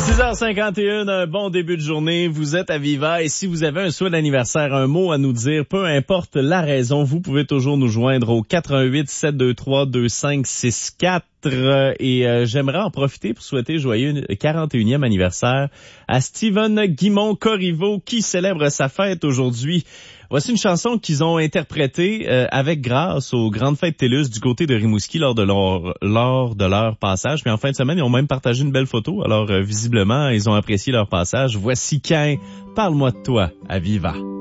10h51, un bon début de journée. Vous êtes à Viva et si vous avez un souhait d'anniversaire, un mot à nous dire, peu importe la raison, vous pouvez toujours nous joindre au 418-723-2564. Et j'aimerais en profiter pour souhaiter joyeux 41e anniversaire à Steven Guimond Corriveau qui célèbre sa fête aujourd'hui. Voici une chanson qu'ils ont interprétée avec grâce aux grandes fêtes TELUS du côté de Rimouski lors de leur passage. Puis en fin de semaine, ils ont même partagé une belle photo. Alors visiblement, ils ont apprécié leur passage. Voici Quin, parle-moi de toi à Viva.